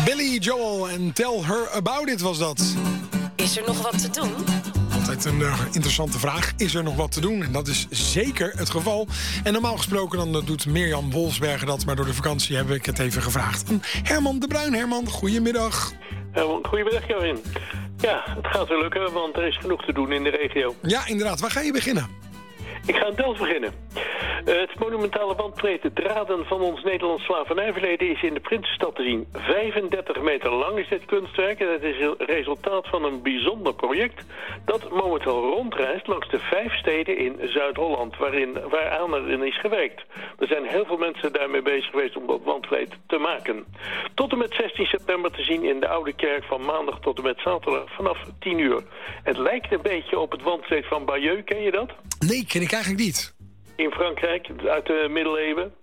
Billy Joel en Tell Her About It was dat. Is er nog wat te doen? Altijd een interessante vraag. Is er nog wat te doen? En dat is zeker het geval. En normaal gesproken dan doet Mirjam Wolfsberger dat. Maar door de vakantie heb ik het even gevraagd. Herman de Bruin. Herman, goedemiddag. Goedemiddag, Kevin. Ja, het gaat weer lukken, want er is genoeg te doen in de regio. Ja, inderdaad. Waar ga je beginnen? Ik ga in Delft beginnen. Het monumentale wandpleet De Draden van ons Nederlands slavernijverleden is in de Prinsenstad te zien. 35 meter lang is dit kunstwerk en het is het resultaat van een bijzonder project dat momenteel rondreist langs de 5 steden in Zuid-Holland waaraan er is gewerkt. Er zijn heel veel mensen daarmee bezig geweest om dat wandpleet te maken. Tot en met 16 september te zien in de Oude Kerk van maandag tot en met zaterdag vanaf 10 uur. Het lijkt een beetje op het wandpleet van Bayeux, ken je dat? Nee, ken ik eigenlijk niet. In Frankrijk, uit de middeleeuwen.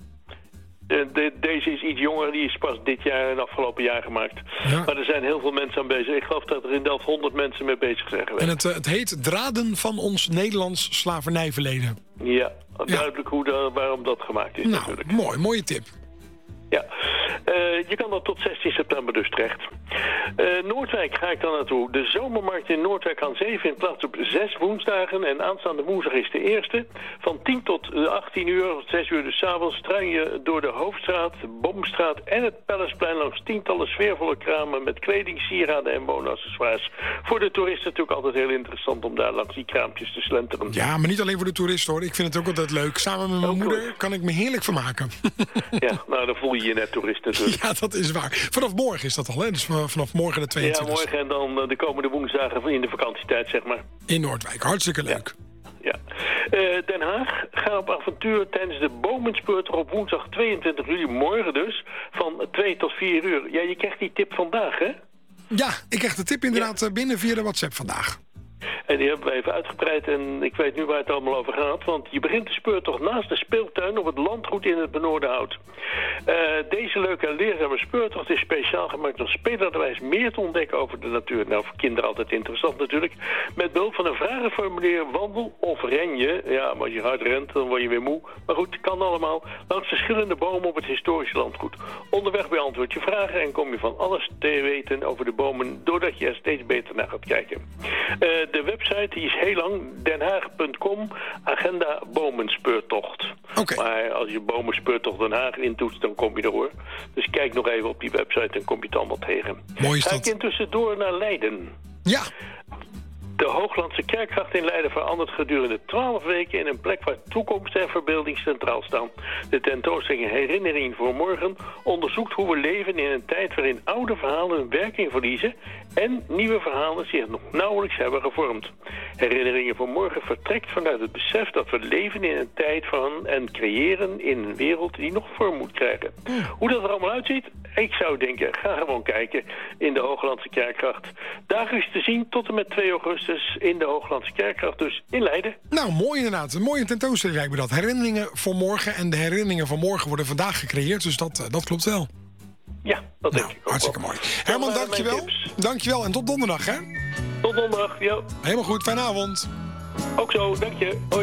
Deze is iets jonger, die is pas dit jaar en afgelopen jaar gemaakt. Ja. Maar er zijn heel veel mensen aan bezig. Ik geloof dat er in Delft 100 mensen mee bezig zijn geweest. En het heet Draden van ons Nederlands slavernijverleden. Ja, duidelijk waarom dat gemaakt is natuurlijk. Mooie tip. Ja, je kan dan tot 16 september dus terecht. Noordwijk ga ik dan naartoe. De zomermarkt in Noordwijk aan Zee vindt plaats op 6 woensdagen. En aanstaande woensdag is de eerste. Van 10 tot 18 uur, 6 uur dus 's avonds, struin je door de Hoofdstraat, Boomstraat en het Palasplein langs tientallen sfeervolle kramen met kleding, sieraden en woonaccessoires. Voor de toeristen natuurlijk altijd heel interessant om daar langs die kraampjes te slenteren. Ja, maar niet alleen voor de toeristen hoor. Ik vind het ook altijd leuk. Samen met mijn moeder kan ik me heerlijk vermaken. Ja, nou dan voel je net toerist natuurlijk. Ja, dat is waar. Vanaf morgen is dat al, hè? Dus vanaf morgen de 22e. Ja, morgen en dan de komende woensdagen in de vakantietijd, zeg maar. In Noordwijk. Hartstikke leuk. Ja. Den Haag gaat op avontuur tijdens de Bomenspeurtocht op woensdag 22 juli, morgen dus, van 2 tot 4 uur. Ja, je krijgt die tip vandaag, hè? Ja, ik krijg de tip inderdaad binnen via de WhatsApp vandaag. En die hebben we even uitgebreid en ik weet nu waar het allemaal over gaat. Want je begint de speurtocht naast de speeltuin op het landgoed in het Benoordenhout. Deze leuke en leerzame speurtocht is speciaal gemaakt om spelerderwijs meer te ontdekken over de natuur. Nou, voor kinderen altijd interessant natuurlijk. Met behulp van een vragenformulier wandel of ren je. Ja, maar als je hard rent, dan word je weer moe. Maar goed, kan allemaal. Langs verschillende bomen op het historische landgoed. Onderweg beantwoord je vragen en kom je van alles te weten over de bomen, doordat je er steeds beter naar gaat kijken. De website die is heel lang, denhaag.com, agenda Bomenspeurtocht. Okay. Maar als je Bomenspeurtocht Den Haag intoetst, dan kom je er hoor. Dus kijk nog even op die website en kom je het allemaal tegen. Mooi is dat. Ga ik intussen door naar Leiden. Ja. De Hooglandse Kerkgracht in Leiden verandert gedurende 12 weken in een plek waar toekomst en verbeelding centraal staan. De tentoonstelling Herinnering voor Morgen onderzoekt hoe we leven in een tijd waarin oude verhalen hun werking verliezen en nieuwe verhalen zich nog nauwelijks hebben gevormd. Herinneringen voor Morgen vertrekt vanuit het besef dat we leven in een tijd van en creëren in een wereld die nog vorm moet krijgen. Hoe dat er allemaal uitziet? Ik zou denken, ga gewoon kijken in de Hooglandse Kerkgracht. Dagen is te zien tot en met 2 augustus in de Hooglandse Kerkgracht, dus in Leiden. Nou, mooi inderdaad. Een mooie tentoonstelling lijkt me dat. Herinneringen voor morgen. En de herinneringen van morgen worden vandaag gecreëerd. Dus dat klopt wel. Ja, dat denk ik ook. Hartstikke mooi. Herman, dankjewel. Dankjewel en tot donderdag, hè? Tot donderdag, ja. Helemaal goed. Fijne avond. Ook zo, dank je. Hoi.